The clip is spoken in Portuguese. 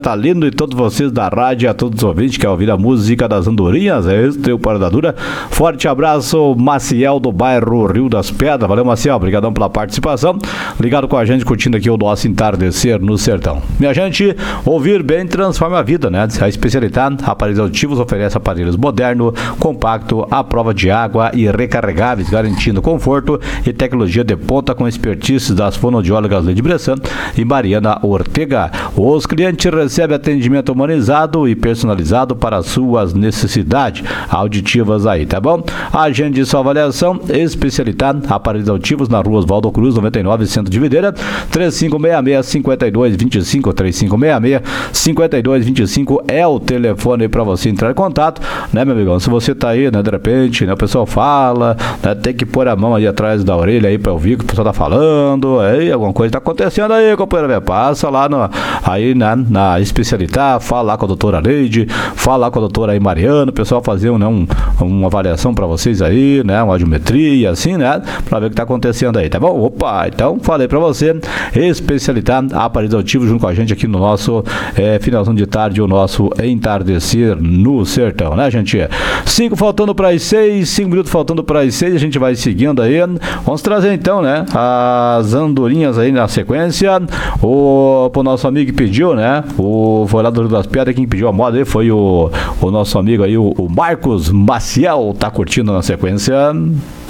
Tá lindo, e todos vocês da rádio, a todos os ouvintes que querem ouvir a música das andorinhas, o Parada Dura. Forte abraço, Maciel do bairro Rio das Pedras. Valeu, Maciel, obrigadão pela participação. Ligado com a gente, curtindo aqui o nosso entardecer no sertão. Minha gente, ouvir bem transforma a vida, né? A Especialidade Aparelhos Auditivos oferece aparelhos modernos, compacto, à prova de água e recarregáveis, garantindo conforto e tecnologia de ponta com expertise das fonoaudiólogas Lady Bressan e Mariana Ortega. Os clientes recebe atendimento humanizado e personalizado para suas necessidades auditivas aí, tá bom? Agende sua avaliação. Especialidade Aparelhos Auditivos na rua Oswaldo Cruz, 99, Centro de Videira, 3566-5225, 3566-5225 é o telefone para você entrar em contato, né, meu amigão? Se você tá aí, né, de repente, né, o pessoal fala, né, tem que pôr a mão aí atrás da orelha aí para ouvir o que o pessoal tá falando, aí alguma coisa tá acontecendo aí, companheiro, passa lá aí, né, na Especialidade, fala lá com a doutora Leide, fala lá com a doutora aí Mariana, o pessoal fazer, né, uma avaliação para vocês aí, né, uma audiometria, assim, né, para ver o que tá acontecendo aí, tá bom? Opa, então falei para você, Especialidade Aparelhos Auditivos junto com a gente aqui no nosso finalzão de tarde, o nosso entardecer no sertão, né, gente? 5 faltando para as 6, 5 minutos faltando para as 6, a gente vai seguindo aí, vamos trazer então, né, as andorinhas aí na sequência, pro nosso amigo que pediu, né, foi lá do Rio das Pedras, quem pediu a moda aí foi o nosso amigo aí, o Marcos Maciel, tá curtindo na sequência.